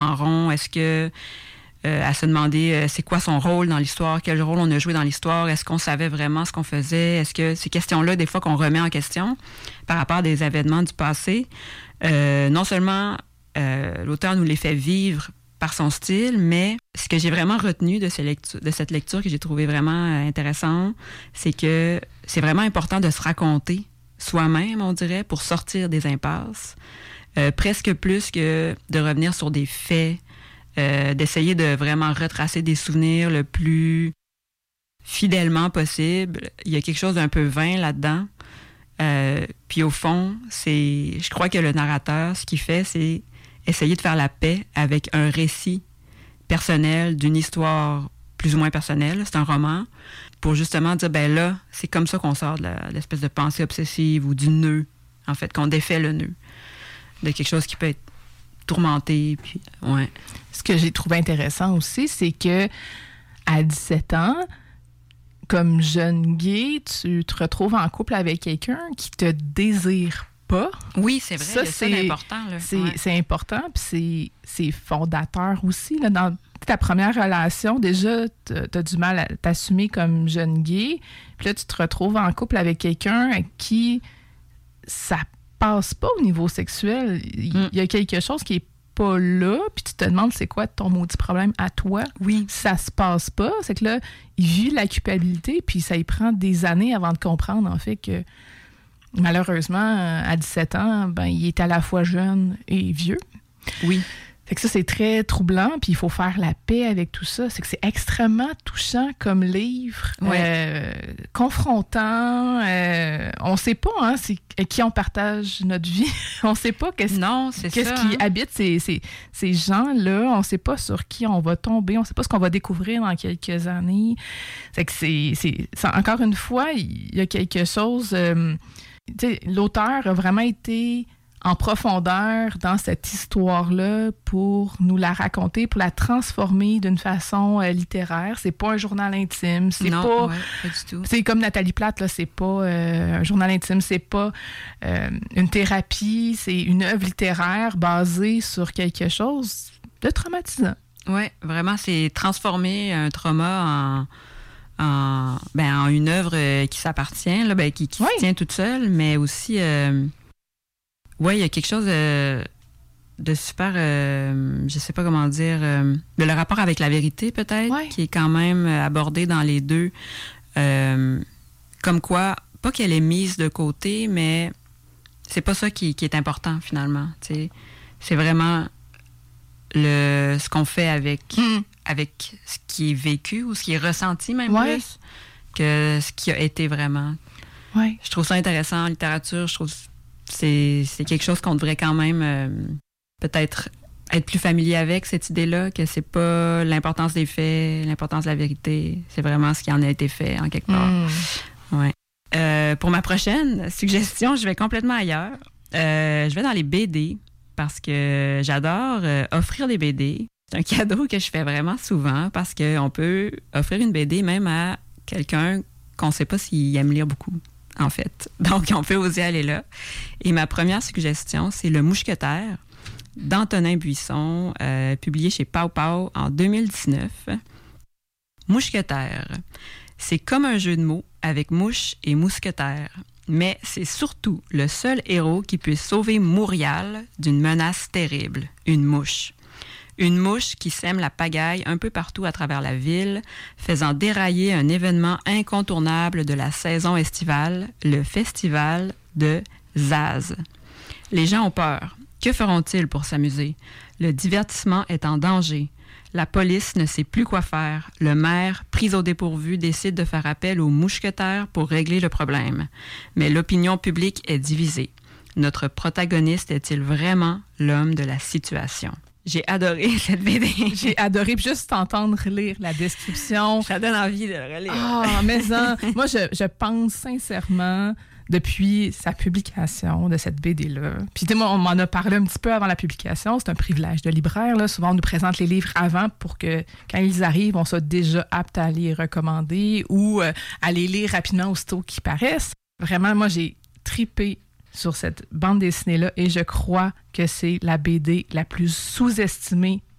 en rond? Est-ce que à se demander c'est quoi son rôle dans l'histoire? Quel rôle on a joué dans l'histoire? Est-ce qu'on savait vraiment ce qu'on faisait? Est-ce que ces questions-là, des fois, qu'on remet en question par rapport à des événements du passé, non seulement l'auteur nous les fait vivre par son style, mais ce que j'ai vraiment retenu de cette lecture que j'ai trouvé vraiment intéressante, c'est que c'est vraiment important de se raconter soi-même, on dirait, pour sortir des impasses, presque plus que de revenir sur des faits, d'essayer de vraiment retracer des souvenirs le plus fidèlement possible. Il y a quelque chose d'un peu vain là-dedans. Puis au fond, je crois que le narrateur, ce qu'il fait, c'est essayer de faire la paix avec un récit personnel d'une histoire plus ou moins personnelle. C'est un roman pour justement dire, ben là, c'est comme ça qu'on sort de l'espèce de pensée obsessive ou du nœud, en fait, qu'on défait le nœud de quelque chose qui peut être tourmenté. Puis, ouais. Ce que j'ai trouvé intéressant aussi, c'est que à 17 ans, comme jeune gay, tu te retrouves en couple avec quelqu'un qui te désire pas. Oui, c'est vrai, ça, c'est important. Là. C'est important, puis c'est fondateur aussi. Là, dans ta première relation, déjà, t'as du mal à t'assumer comme jeune gay. Puis là, tu te retrouves en couple avec quelqu'un à qui ça passe pas au niveau sexuel. Il y a quelque chose qui est pas là, puis tu te demandes c'est quoi ton maudit problème à toi. Oui. Ça se passe pas. C'est que là, il vit la culpabilité, puis ça y prend des années avant de comprendre, en fait, que malheureusement, à 17 ans, ben, il est à la fois jeune et vieux. Oui. Fait que ça, c'est très troublant, puis il faut faire la paix avec tout ça. C'est que c'est extrêmement touchant comme livre, confrontant. On sait pas, hein, c'est à qui on partage notre vie. On sait pas qu'est-ce qui habite ces gens-là. On sait pas sur qui on va tomber. On sait pas ce qu'on va découvrir dans quelques années. C'est que c'est encore une fois, il y a quelque chose... l'auteur a vraiment été en profondeur dans cette histoire-là pour nous la raconter, pour la transformer d'une façon littéraire. C'est pas un journal intime, c'est pas du tout. C'est comme Nathalie Platte, là, c'est pas un journal intime, c'est pas une thérapie, c'est une œuvre littéraire basée sur quelque chose de traumatisant. Oui, vraiment, c'est transformer un trauma en une œuvre qui s'appartient, là, qui se tient toute seule, mais aussi... il y a quelque chose de super, je sais pas comment dire, le rapport avec la vérité peut-être, qui est quand même abordé dans les deux. Comme quoi, pas qu'elle est mise de côté, mais c'est pas ça qui est important finalement. T'sais. C'est vraiment ce qu'on fait avec ce qui est vécu ou ce qui est ressenti même plus que ce qui a été vraiment. Ouais. Je trouve ça intéressant en littérature, je trouve c'est quelque chose qu'on devrait quand même peut-être être plus familier avec, cette idée-là, que c'est pas l'importance des faits, l'importance de la vérité, c'est vraiment ce qui en a été fait en quelque part. Ouais. Pour ma prochaine suggestion, je vais complètement ailleurs. Je vais dans les BD parce que j'adore offrir des BD. C'est un cadeau que je fais vraiment souvent parce qu'on peut offrir une BD même à quelqu'un qu'on ne sait pas s'il aime lire beaucoup. En fait. Donc, on peut oser aller là. Et ma première suggestion, c'est Le Mousquetaire d'Antonin Buisson, publié chez Pow Pow en 2019. Mousquetaire, c'est comme un jeu de mots avec mouche et mousquetaire, mais c'est surtout le seul héros qui puisse sauver Montréal d'une menace terrible, une mouche. Une mouche qui sème la pagaille un peu partout à travers la ville, faisant dérailler un événement incontournable de la saison estivale, le festival de Zaz. Les gens ont peur. Que feront-ils pour s'amuser? Le divertissement est en danger. La police ne sait plus quoi faire. Le maire, pris au dépourvu, décide de faire appel aux mousquetaires pour régler le problème. Mais l'opinion publique est divisée. Notre protagoniste est-il vraiment l'homme de la situation? J'ai adoré cette BD. J'ai adoré juste entendre lire la description. Ça donne envie de le relire. Ah, mais moi, je pense sincèrement, depuis sa publication de cette BD-là, puis moi, on m'en a parlé un petit peu avant la publication, c'est un privilège de libraire, là. Souvent, on nous présente les livres avant pour que, quand ils arrivent, on soit déjà apte à les recommander ou à les lire rapidement aussitôt qu'ils paraissent. Vraiment, moi, j'ai tripé sur cette bande dessinée-là et je crois que c'est la BD la plus sous-estimée